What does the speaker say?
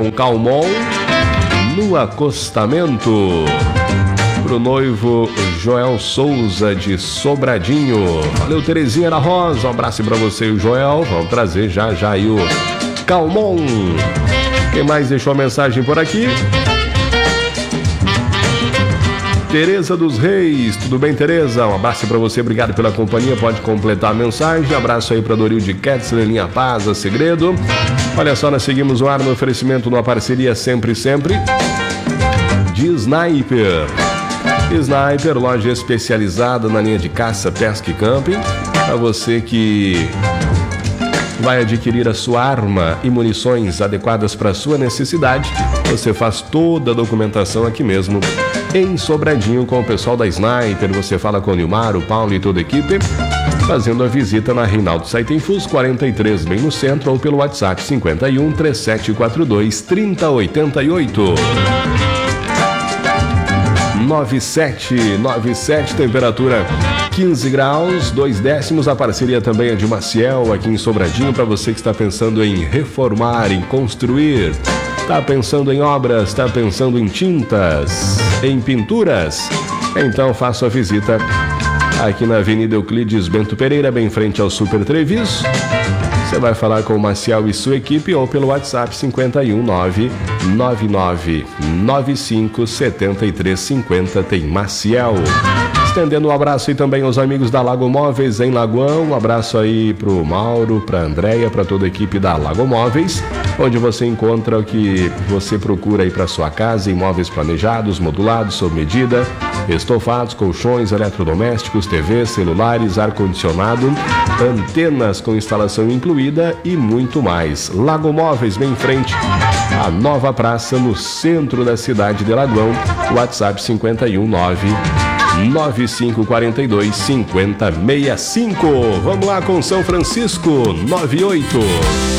com Calmon no acostamento. Pro noivo Joel Souza de Sobradinho. Valeu, Terezinha da Rosa. Um abraço pra você e o Joel. Vamos trazer já aí o Calmon. Quem mais deixou a mensagem por aqui? Tereza dos Reis. Tudo bem, Tereza? Um abraço pra você. Obrigado pela companhia. Pode completar a mensagem. Abraço aí pra Dorilde Ketzler, Linha Paz, a Segredo. Olha só, nós seguimos o ar no oferecimento numa parceria sempre de Sniper. Sniper, loja especializada na linha de caça, pesca e camping. Para você que vai adquirir a sua arma e munições adequadas para a sua necessidade, você faz toda a documentação aqui mesmo em Sobradinho com o pessoal da Sniper. Você fala com o Nilmar, o Paulo e toda a equipe, fazendo a visita na Reinaldo Saitenfus 43, bem no centro, ou pelo WhatsApp 51 3742 3088. 97, temperatura 15 graus, 2 décimos. A parceria também é de Maciel, aqui em Sobradinho, para você que está pensando em reformar, em construir, está pensando em obras, está pensando em tintas, em pinturas. Então faça a visita aqui na Avenida Euclides Bento Pereira, bem em frente ao Super Treviso. Você vai falar com o Maciel e sua equipe ou pelo WhatsApp 51999957350. Tem Maciel. Estendendo um abraço aí também aos amigos da Lago Móveis em Lagoão. Um abraço aí pro Mauro, pra Andréia, pra toda a equipe da Lago Móveis, onde você encontra o que você procura aí para sua casa: imóveis planejados, modulados, sob medida, estofados, colchões, eletrodomésticos, TVs, celulares, ar-condicionado, antenas com instalação incluída e muito mais. Lago Móveis, bem em frente à nova praça, no centro da cidade de Lagoão. WhatsApp 51995425065. Vamos lá com São Francisco 98.